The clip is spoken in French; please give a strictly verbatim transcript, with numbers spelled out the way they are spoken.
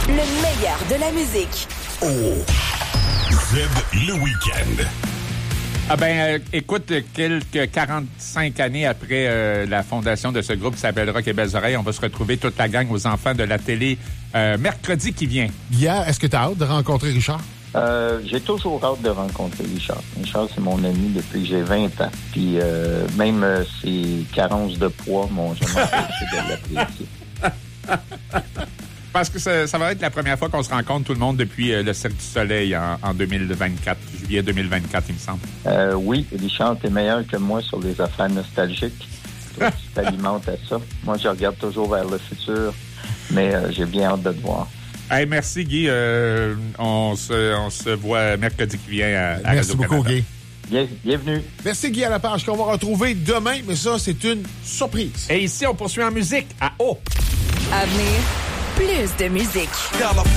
Le meilleur de la musique. Oh! Z le week-end. Ah ben, euh, écoute, quelques quarante-cinq années après euh, la fondation de ce groupe qui s'appelle Rock et Belles Oreilles, on va se retrouver toute la gang aux enfants de la télé euh, mercredi qui vient. Hier, est-ce que tu as hâte de rencontrer Richard? Euh, j'ai toujours hâte de rencontrer Richard. Richard, c'est mon ami depuis que j'ai vingt ans. Puis euh, même euh, ses carences de poids m'ont jamais empêché de l'apprécier. Parce que ça, ça va être la première fois qu'on se rencontre tout le monde depuis euh, le Cirque du Soleil en, en deux mille vingt-quatre, juillet deux mille vingt-quatre, il me semble. Euh, oui, Richard, t'es meilleur que moi sur les affaires nostalgiques. Toi, tu t'alimentes à ça. Moi, je regarde toujours vers le futur, mais euh, j'ai bien hâte de te voir. Hey, merci, Guy. Euh, on, se, on se voit mercredi qui vient à, à Merci Radio-Canada. beaucoup, Guy. Bien, bienvenue. Merci, Guy, à la page qu'on va retrouver demain, mais ça, c'est une surprise. Et ici, on poursuit en musique à O. À venir, plus de musique.